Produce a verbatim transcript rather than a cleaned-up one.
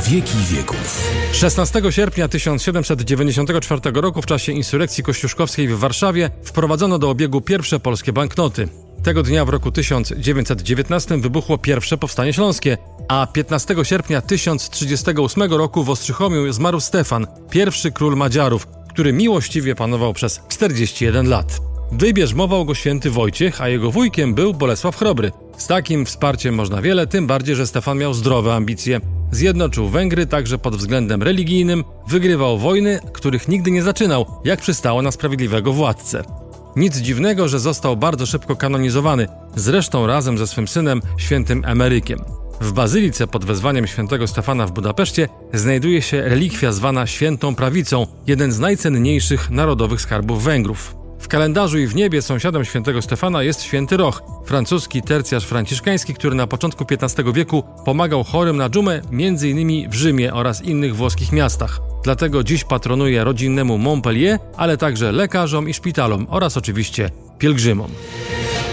wieki wieków. szesnastego sierpnia tysiąc siedemset dziewięćdziesiątego czwartego roku w czasie insurekcji kościuszkowskiej w Warszawie wprowadzono do obiegu pierwsze polskie banknoty. Tego dnia w roku tysiąc dziewięćset dziewiętnastym wybuchło pierwsze Powstanie Śląskie, a piętnastego sierpnia tysiąc trzydziestego ósmego roku w Ostrzychomiu zmarł Stefan, pierwszy król Madziarów, który miłościwie panował przez czterdzieści jeden lat. Wybierzmował go święty Wojciech, a jego wujkiem był Bolesław Chrobry. Z takim wsparciem można wiele, tym bardziej, że Stefan miał zdrowe ambicje. Zjednoczył Węgry także pod względem religijnym, wygrywał wojny, których nigdy nie zaczynał, jak przystało na sprawiedliwego władcę. Nic dziwnego, że został bardzo szybko kanonizowany, zresztą razem ze swym synem, świętym Emerykiem. W bazylice pod wezwaniem świętego Stefana w Budapeszcie znajduje się relikwia zwana Świętą Prawicą, jeden z najcenniejszych narodowych skarbów Węgrów. W kalendarzu i w niebie sąsiadem świętego Stefana jest święty Roch, francuski tercjarz franciszkański, który na początku piętnastego wieku pomagał chorym na dżumę, między innymi w Rzymie oraz innych włoskich miastach. Dlatego dziś patronuje rodzinnemu Montpellier, ale także lekarzom i szpitalom oraz oczywiście pielgrzymom.